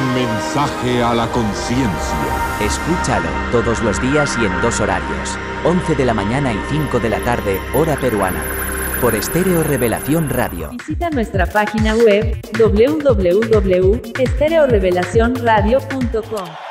mensaje a la conciencia. Escúchalo todos los días y en 2 horarios, 11 de la mañana y 5 de la tarde, hora peruana. Por Estéreo Revelación Radio. Visita nuestra página web www.estereorevelacionradio.com.